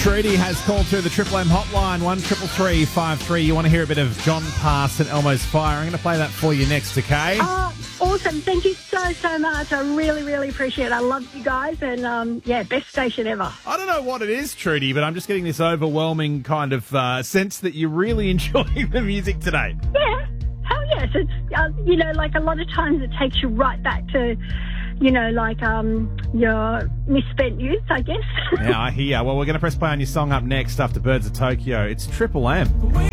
Trudy has called through the Triple M hotline, 133353. You want to hear a bit of John Pass and Elmo's Fire. I'm going to play that for you next, okay? Awesome. Thank you so much. I really appreciate it. I love you guys and, best station ever. I don't know what it is, Trudy, but I'm just getting this overwhelming kind of sense that you're really enjoying the music today. Yeah. Hell yes. It's, like a lot of times it takes you right back to, your misspent youth, I guess. Yeah, I hear. Well, we're going to press play on your song up next after Birds of Tokyo. It's Triple M.